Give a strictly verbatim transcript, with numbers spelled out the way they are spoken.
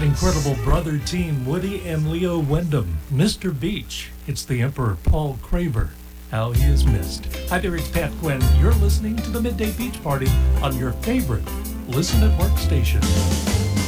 incredible brother team, Woody and Leo Wyndham. Mister Beach, it's the Emperor Paul Craver. How he is missed. Hi there, it's Pat Quinn. You're listening to the Midday Beach Party on your favorite Listen at Work station.